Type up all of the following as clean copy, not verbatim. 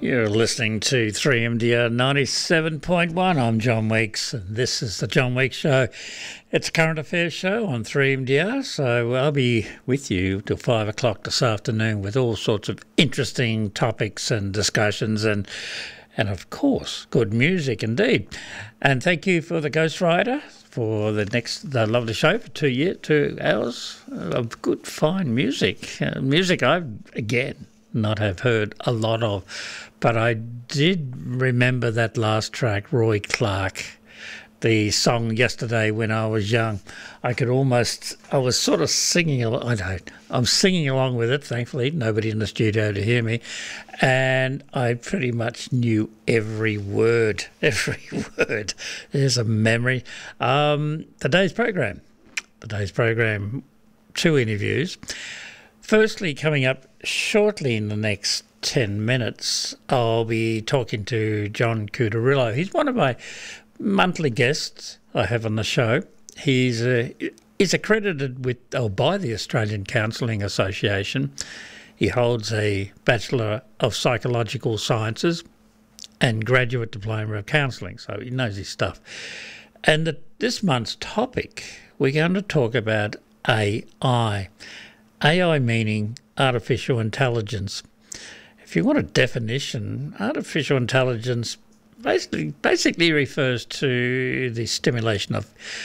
You're listening to 3MDR 97.1. I'm John Weeks, and this is the John Weeks Show. It's a current affairs show on 3MDR, so I'll be with you till 5 o'clock this afternoon with all sorts of interesting topics and discussions and of course, good music indeed. And thank you for the Ghost Rider for the lovely show for 2 hours of good, fine music. Music I've, again, not have heard a lot of, but I did remember that last track, Roy Clark, the song Yesterday When I Was Young. I was sort of singing I'm singing along with it, thankfully, nobody in the studio to hear me, and I pretty much knew every word. There's a memory. Today's program, 2 interviews. Firstly, coming up shortly in the next 10 minutes, I'll be talking to John Cuterillo. He's one of my monthly guests I have on the show. He's accredited by the Australian Counselling Association. He holds a Bachelor of Psychological Sciences and Graduate Diploma of Counselling, so he knows his stuff. And this month's topic, we're going to talk about AI. AI meaning artificial intelligence. If you want a definition, artificial intelligence basically refers to the simulation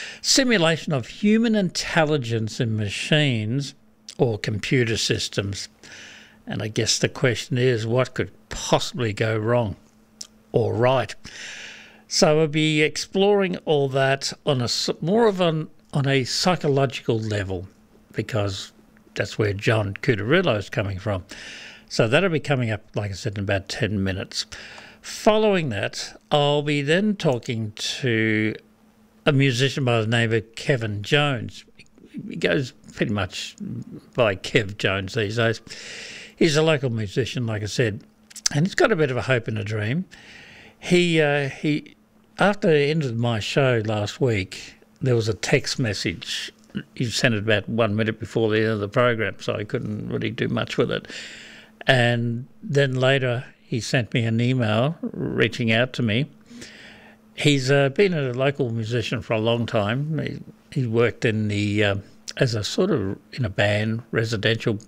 of human intelligence in machines or computer systems. And I guess the question is, what could possibly go wrong or right? So we'll be exploring all that on a psychological level, because that's where John Cuterillo is coming from. So that'll be coming up, like I said, in about 10 minutes. Following that, I'll be then talking to a musician by the name of Kevin Jones. He goes pretty much by Kev Jones these days. He's a local musician, like I said, and he's got a bit of a hope and a dream. He after the end of my show last week, there was a text message. He sent it about 1 minute before the end of the program, so I couldn't really do much with it. And then later he sent me an email reaching out to me. He's been a local musician for a long time. He worked in as a sort of in a band, residential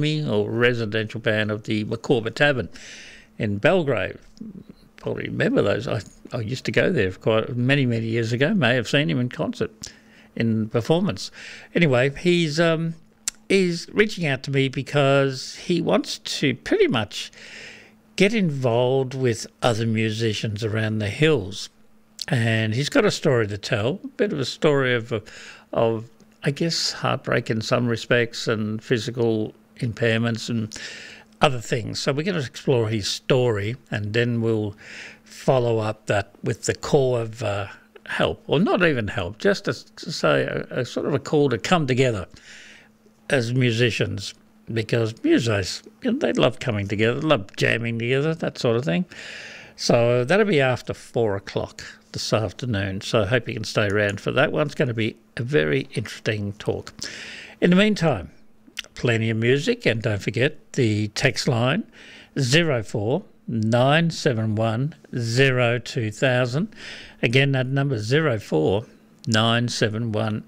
band of the Macorba Tavern in Belgrave. Probably remember those. I used to go there quite many years ago. May have seen him in concert, in performance. Anyway, he's reaching out to me because he wants to pretty much get involved with other musicians around the hills, and he's got a story to tell, a bit of a story of I guess heartbreak in some respects and physical impairments and other things. So we're going to explore his story, and then we'll follow up that with the call of help, or not even help, just to say a sort of a call to come together as musicians, because musicians, they love coming together, love jamming together, that sort of thing. So that'll be after 4 o'clock this afternoon, so I hope you can stay around for that one. It's going to be a very interesting talk. In the meantime, plenty of music, and don't forget the text line 04 971 02000. Again, that number is 04 971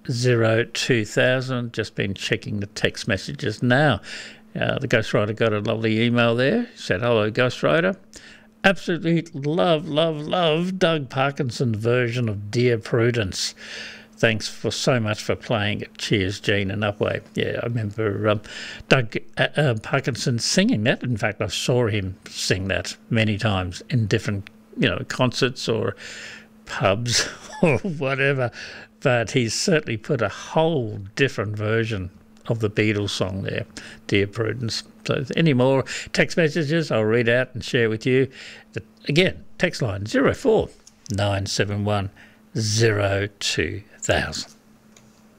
02000. Just been checking the text messages now. The Ghost Rider got a lovely email there. He said, "Hello, Ghost Rider. Absolutely love Doug Parkinson's version of Dear Prudence. Thanks so much for playing it. Cheers, Gene and Upway." Yeah, I remember Doug Parkinson singing that. In fact, I saw him sing that many times in different, concerts or pubs or whatever. But he's certainly put a whole different version of the Beatles song there, Dear Prudence. So any more text messages, I'll read out and share with you. Again, text line 04 971 02000.